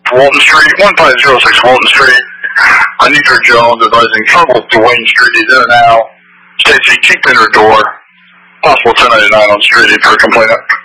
Walton Street, 1506 Walton Street. Anitra Jones advising trouble to Wayne Street. He's in and out. Stacy, keep in her door. Possible 1099 on street for a complainant.